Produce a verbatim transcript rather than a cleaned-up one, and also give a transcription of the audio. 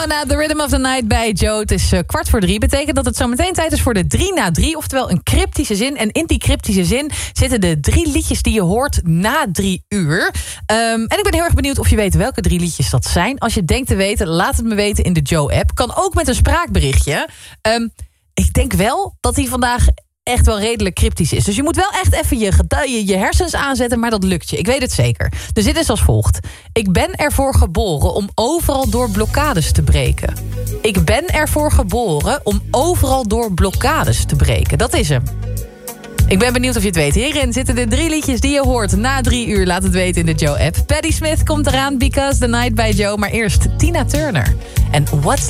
Na The Rhythm of the Night bij Joe. Het is uh, kwart voor drie. Betekent dat het zo meteen tijd is voor de drie na drie. Oftewel een cryptische zin. En in die cryptische zin zitten de drie liedjes die je hoort na drie uur. Um, en ik ben heel erg benieuwd of je weet welke drie liedjes dat zijn. Als je denkt te weten, laat het me weten in de Joe-app. Kan ook met een spraakberichtje. Um, ik denk wel dat die vandaag echt wel redelijk cryptisch is. Dus je moet wel echt even je, je, je hersens aanzetten, maar dat lukt je. Ik weet het zeker. De zin is als volgt. Ik ben ervoor geboren om overal door blokkades te breken. Ik ben ervoor geboren om overal door blokkades te breken. Dat is hem. Ik ben benieuwd of je het weet. Hierin zitten de drie liedjes die je hoort na drie uur. Laat het weten in de Joe-app. Patti Smith komt eraan, Because the Night bij Joe. Maar eerst Tina Turner. En What's